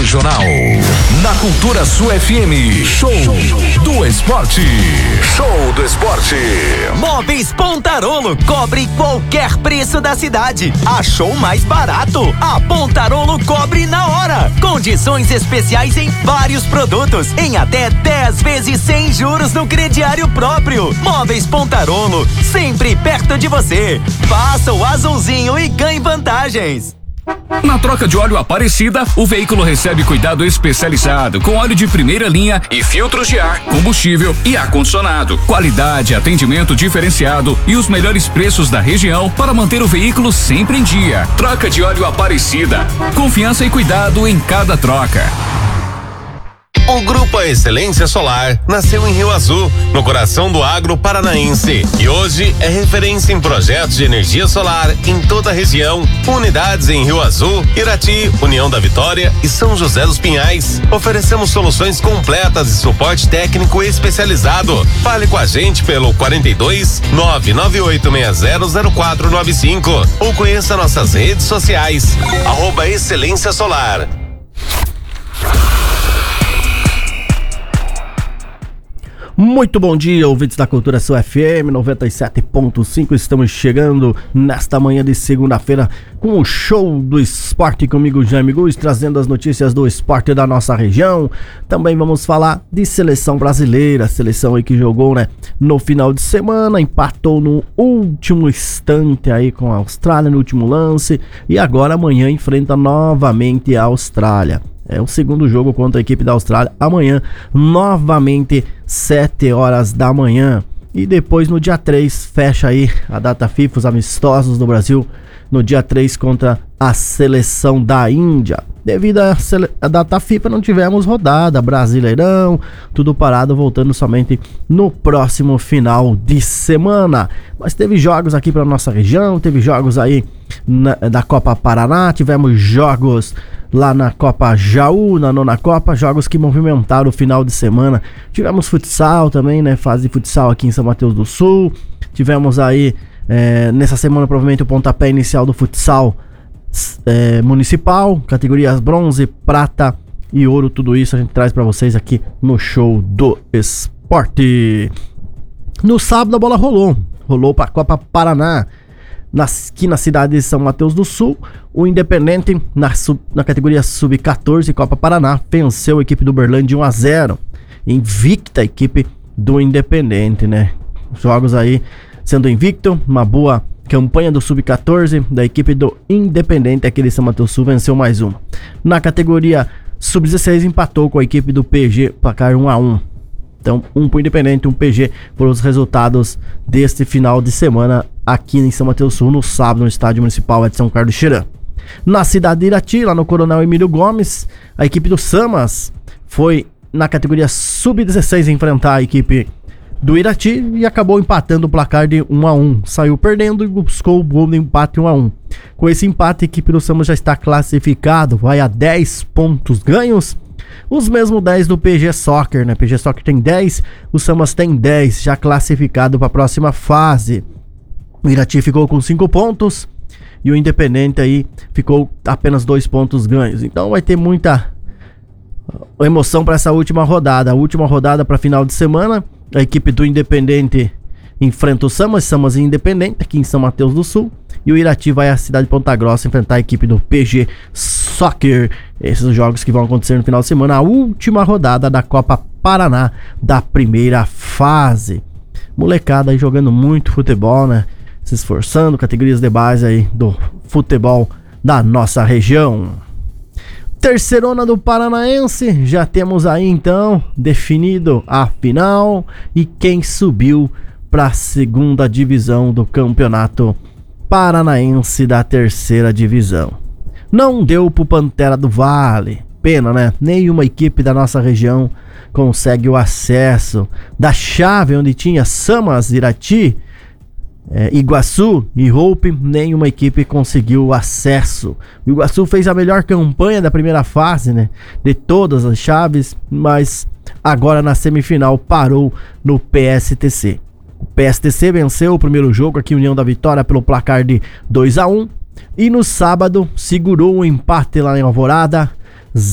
Regional. Na Cultura Sul FM, Show do Esporte. Show do Esporte. Móveis Pontarolo, cobre qualquer preço da cidade. Achou mais barato? A Pontarolo cobre na hora. Condições especiais em vários produtos, em até 10 vezes sem juros no crediário próprio. Móveis Pontarolo, sempre perto de você. Faça o azulzinho e ganhe vantagens. Na troca de óleo Aparecida, o veículo recebe cuidado especializado com óleo de primeira linha e filtros de ar, combustível e ar-condicionado. Qualidade, atendimento diferenciado e os melhores preços da região para manter o veículo sempre em dia. Troca de óleo Aparecida. Confiança e cuidado em cada troca. O Grupo Excelência Solar nasceu em Rio Azul, no coração do agro paranaense, e hoje é referência em projetos de energia solar em toda a região. Unidades em Rio Azul, Irati, União da Vitória e São José dos Pinhais. Oferecemos soluções completas e suporte técnico especializado. Fale com a gente pelo 42 998600495 ou conheça nossas redes sociais. @Excelência Solar. Muito bom dia, ouvintes da Cultura Sul FM 97.5. Estamos chegando nesta manhã de segunda-feira com o Show do Esporte comigo, Jaime Gus, trazendo as notícias do esporte da nossa região. Também vamos falar de seleção brasileira, seleção aí que jogou, né, no final de semana, empatou no último instante aí com a Austrália, no último lance, e agora amanhã enfrenta novamente a Austrália. É o segundo jogo contra a equipe da Austrália. Amanhã, novamente, 7 horas da manhã. E depois, no dia 3, fecha aí a data FIFA, os amistosos do Brasil. No dia 3, contra a seleção da Índia. Devido à data FIFA, não tivemos rodada. Brasileirão, tudo parado, voltando somente no próximo final de semana. Mas teve jogos aqui para nossa região. Teve jogos aí da Copa Paraná. Tivemos jogos lá na Copa Jaú, na nona Copa, jogos que movimentaram o final de semana. Tivemos futsal também, né? Fase de futsal aqui em São Mateus do Sul. Tivemos aí, nessa semana, provavelmente o pontapé inicial do futsal municipal, categorias bronze, prata e ouro. Tudo isso a gente traz pra vocês aqui no Show do Esporte. No sábado a bola rolou pra Copa Paraná. Aqui na cidade de São Mateus do Sul, o Independente, na categoria Sub-14 Copa Paraná, venceu a equipe do Uberlândia 1-0. Invicta a equipe do Independente, né? Jogos aí sendo invicto, uma boa campanha do Sub-14 da equipe do Independente aqui de São Mateus do Sul, venceu mais uma. Na categoria Sub-16 empatou com a equipe do PG, placar 1-1. Então, um pro Independente, um PG, foram os resultados deste final de semana aqui em São Mateus do Sul, no sábado, no estádio municipal de São Carlos do Xerã. Na cidade de Irati, lá no Coronel Emílio Gomes, a equipe do Samas foi na categoria Sub-16 enfrentar a equipe do Irati e acabou empatando o placar de 1-1. Saiu perdendo e buscou o gol de empate 1-1. Com esse empate, a equipe do Samas já está classificado, vai a 10 pontos ganhos. Os mesmos 10 do PG Soccer, né? PG Soccer tem 10, o Samas tem 10, já classificado para a próxima fase. O Irati ficou com 5 pontos e o Independente aí ficou apenas 2 pontos ganhos. Então vai ter muita emoção para essa última rodada. A última rodada para final de semana, a equipe do Independente enfrenta o Samas e Independente aqui em São Mateus do Sul. E o Irati vai à cidade de Ponta Grossa enfrentar a equipe do PG Soccer. Esses são os jogos que vão acontecer no final de semana. A última rodada da Copa Paraná da primeira fase. Molecada aí jogando muito futebol, né? Se esforçando, categorias de base aí do futebol da nossa região. Terceirona do Paranaense, já temos aí então definido a final e quem subiu para a segunda divisão do Campeonato Paranaense da terceira divisão. Não deu pro Pantera do Vale, pena, né? Nenhuma equipe da nossa região consegue o acesso da chave onde tinha Samas, Irati, Iguaçu e Hope. Nenhuma equipe conseguiu o acesso. O Iguaçu fez a melhor campanha da primeira fase, né? De todas as chaves, mas agora na semifinal parou no PSTC. O PSTC venceu o primeiro jogo aqui, União da Vitória, pelo placar de 2-1. E no sábado segurou o empate lá em Alvorada